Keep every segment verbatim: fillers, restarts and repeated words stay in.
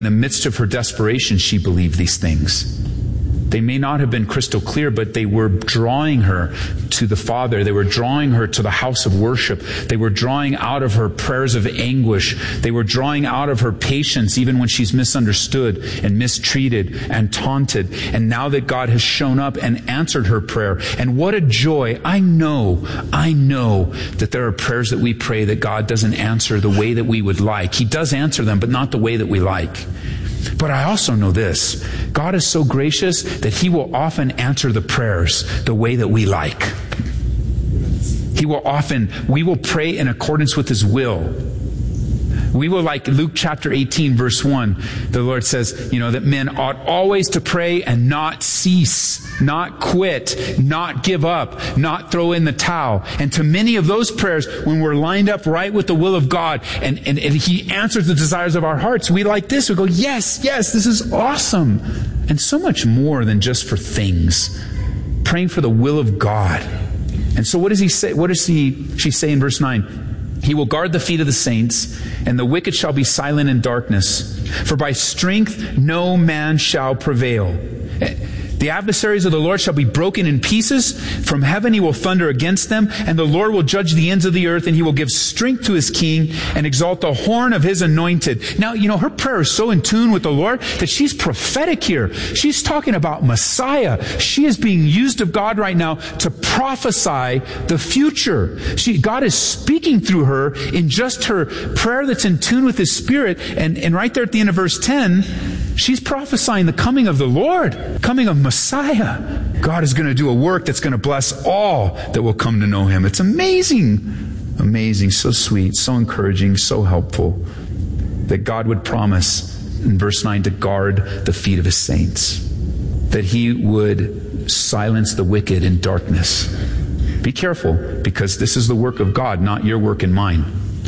In the midst of her desperation, she believed these things. They may not have been crystal clear, but they were drawing her to the Father. They were drawing her to the house of worship. They were drawing out of her prayers of anguish. They were drawing out of her patience, even when she's misunderstood and mistreated and taunted. And now that God has shown up and answered her prayer, and what a joy. I know, I know that there are prayers that we pray that God doesn't answer the way that we would like. He does answer them, but not the way that we like. But I also know this. God is so gracious that He will often answer the prayers the way that we like. He will often, we will pray in accordance with His will. We will, like Luke chapter eighteen, verse one, the Lord says, you know, that men ought always to pray and not cease, not quit, not give up, not throw in the towel. And to many of those prayers, when we're lined up right with the will of God and, and, and He answers the desires of our hearts, we like this. We go, yes, yes, this is awesome. And so much more than just for things. Praying for the will of God. And so what does he say? What does he, she say in verse nine? He will guard the feet of the saints, and the wicked shall be silent in darkness. For by strength no man shall prevail. The adversaries of the Lord shall be broken in pieces. From heaven He will thunder against them, and the Lord will judge the ends of the earth, and He will give strength to His king and exalt the horn of His anointed. Now, you know, her prayer is so in tune with the Lord that she's prophetic here. She's talking about Messiah. She is being used of God right now to prophesy the future. She, God is speaking through her in just her prayer that's in tune with His Spirit. And, and right there at the end of verse ten, she's prophesying the coming of the Lord, coming of Messiah. God is going to do a work that's going to bless all that will come to know Him. It's amazing. Amazing. So sweet, so encouraging, so helpful that God would promise in verse nine to guard the feet of His saints. That He would silence the wicked in darkness. Be careful, because this is the work of God, not your work and mine.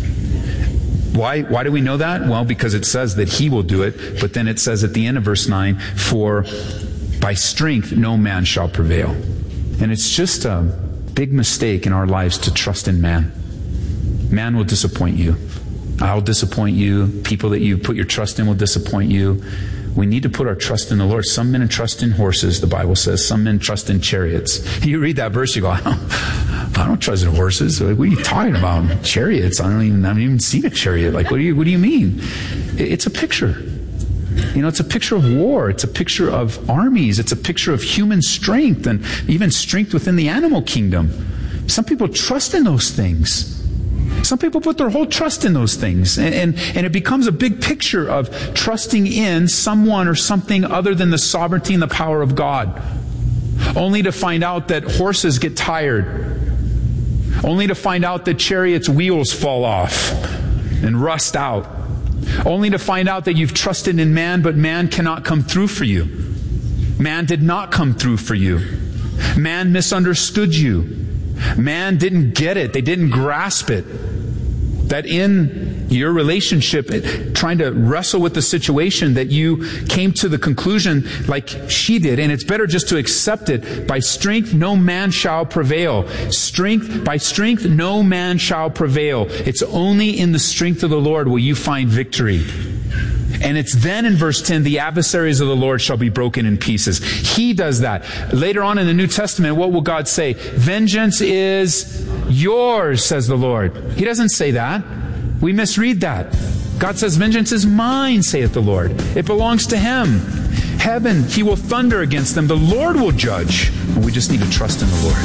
Why, why do we know that? Well, because it says that He will do it, but then it says at the end of verse nine, for by strength no man shall prevail. And it's just a big mistake in our lives to trust in man. Man will disappoint you. I'll disappoint you. People that you put your trust in will disappoint you. We need to put our trust in the Lord. Some men trust in horses, the Bible says. Some men trust in chariots. You read that verse, you go, I don't, I don't trust in horses. Like, what are you talking about? Chariots? I don't even, I haven't even seen a chariot. Like, what do you, what do you mean? It's a picture. You know, it's a picture of war. It's a picture of armies. It's a picture of human strength and even strength within the animal kingdom. Some people trust in those things. Some people put their whole trust in those things. And, and, and it becomes a big picture of trusting in someone or something other than the sovereignty and the power of God. Only to find out that horses get tired. Only to find out that chariots' wheels fall off and rust out. Only to find out that you've trusted in man, but man cannot come through for you. Man did not come through for you. Man misunderstood you. Man didn't get it. They didn't grasp it. That in your relationship, trying to wrestle with the situation, that you came to the conclusion like she did, and it's better just to accept it. By strength no man shall prevail. Strength, by strength no man shall prevail. It's only in the strength of the Lord will you find victory. And it's then in verse ten, the adversaries of the Lord shall be broken in pieces. He does that. Later on in the New Testament, what will God say? Vengeance is yours, says the Lord. He doesn't say that. We misread that. God says, vengeance is mine, saith the Lord. It belongs to Him. Heaven, He will thunder against them. The Lord will judge. And we just need to trust in the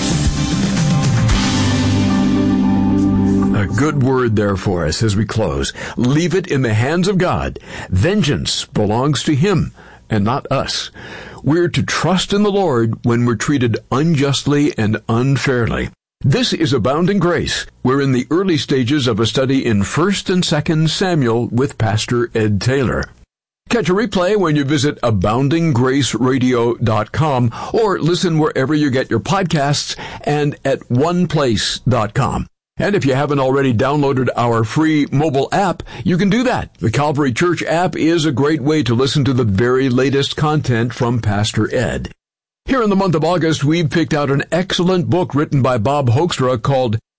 Lord. A good word there for us as we close. Leave it in the hands of God. Vengeance belongs to Him and not us. We're to trust in the Lord when we're treated unjustly and unfairly. This is Abounding Grace. We're in the early stages of a study in First and Second Samuel with Pastor Ed Taylor. Catch a replay when you visit abounding grace radio dot com or listen wherever you get your podcasts and at one place dot com. And if you haven't already downloaded our free mobile app, you can do that. The Calvary Church app is a great way to listen to the very latest content from Pastor Ed. Here in the month of August, we've picked out an excellent book written by Bob Hoekstra called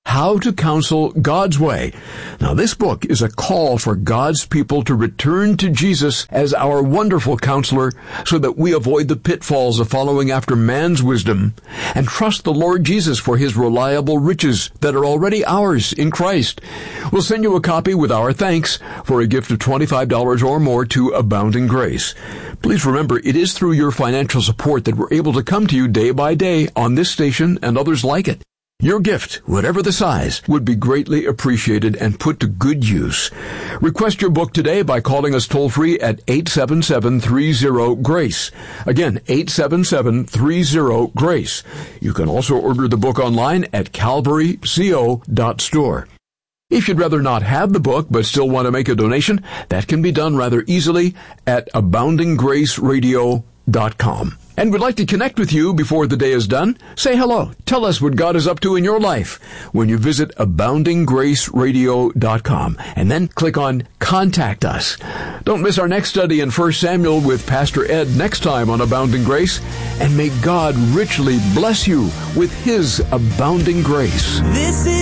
How to Counsel God's Way. Now, this book is a call for God's people to return to Jesus as our wonderful counselor so that we avoid the pitfalls of following after man's wisdom and trust the Lord Jesus for his reliable riches that are already ours in Christ. We'll send you a copy with our thanks for a gift of twenty-five dollars or more to Abounding Grace. Please remember, it is through your financial support that we're able to come to you day by day on this station and others like it. Your gift, whatever the size, would be greatly appreciated and put to good use. Request your book today by calling us toll-free at eight seven seven, three zero, GRACE. Again, eight seven seven, three zero, GRACE. You can also order the book online at calvary co dot store. If you'd rather not have the book but still want to make a donation, that can be done rather easily at abounding grace radio dot com. And we'd like to connect with you before the day is done. Say hello. Tell us what God is up to in your life when you visit abounding grace radio dot com and then click on Contact Us. Don't miss our next study in First Samuel with Pastor Ed next time on Abounding Grace. And may God richly bless you with his abounding grace. This is